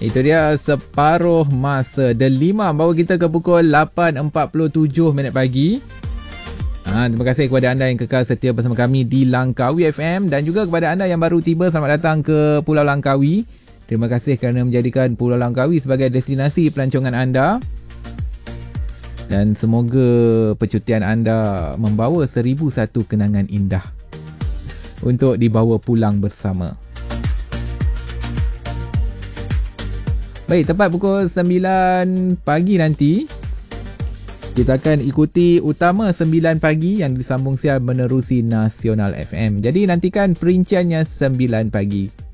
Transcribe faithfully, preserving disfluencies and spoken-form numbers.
Itu dia separuh masa The Lima bawa kita ke pukul lapan empat puluh tujuh minit pagi. Ha, terima kasih kepada anda yang kekal setia bersama kami di Langkawi F M dan juga kepada anda yang baru tiba, selamat datang ke Pulau Langkawi. Terima kasih kerana menjadikan Pulau Langkawi sebagai destinasi pelancongan anda. Dan semoga percutian anda membawa seribu satu kenangan indah untuk dibawa pulang bersama. Baik, tepat pukul sembilan pagi nanti, kita akan ikuti Utama sembilan pagi yang disambung siar menerusi Nasional F M. Jadi nantikan perinciannya sembilan pagi.